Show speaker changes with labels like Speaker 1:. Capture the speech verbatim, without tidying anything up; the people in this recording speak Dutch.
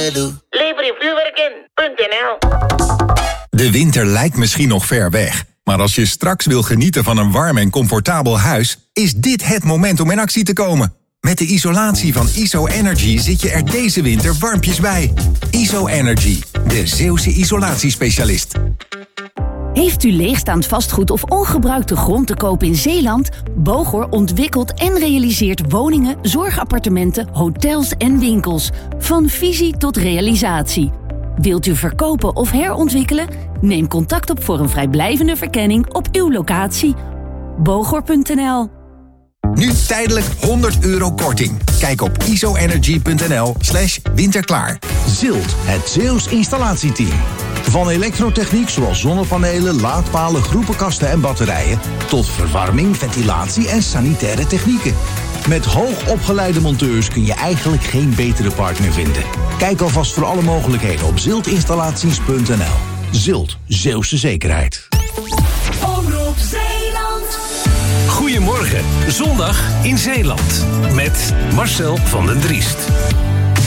Speaker 1: Lelu.
Speaker 2: Lever je vuurwerk in punt n l.
Speaker 3: De winter lijkt misschien nog ver weg. Maar als je straks wil genieten van een warm en comfortabel huis, is dit het moment om in actie te komen. Met de isolatie van I S O Energy zit je er deze winter warmpjes bij. I S O Energy, de Zeeuwse isolatiespecialist.
Speaker 4: Heeft u leegstaand vastgoed of ongebruikte grond te koop in Zeeland? Bogor ontwikkelt en realiseert woningen, zorgappartementen, hotels en winkels. Van visie tot realisatie. Wilt u verkopen of herontwikkelen? Neem contact op voor een vrijblijvende verkenning op uw locatie. Bogor punt n l.
Speaker 3: Nu tijdelijk honderd euro korting. Kijk op isoenergy.nl slash winterklaar.
Speaker 5: Zilt, het Zeeuws installatieteam. Van elektrotechniek zoals zonnepanelen, laadpalen, groepenkasten en batterijen, tot verwarming, ventilatie en sanitaire technieken. Met hoogopgeleide monteurs kun je eigenlijk geen betere partner vinden. Kijk alvast voor alle mogelijkheden op ziltinstallaties punt n l. Zilt, Zeeuwse zekerheid.
Speaker 6: Omroep Zeeland.
Speaker 7: Goedemorgen, zondag in Zeeland. Met Marcel van den Driest.